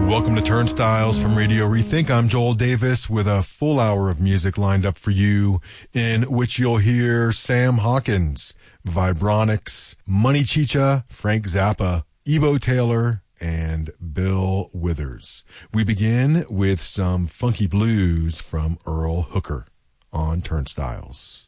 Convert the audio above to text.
Welcome to Turnstiles from Radio Rethink. I'm Joel Davis with a full hour of music lined up for you, in which you'll hear Sam Hawkins, Vibronics, Money Chicha, Frank Zappa, Ebo Taylor, and Bill Withers. We begin with some funky blues from Earl Hooker on Turnstiles.